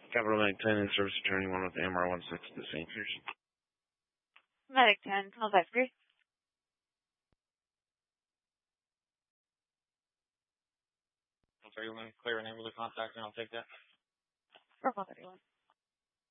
Capital Medic 10 in service attorney 1 with MR16 to St. Peterson. Medic 10, how's that for you? I'm sorry, you want to clear a name of the contact and I'll take that? 431.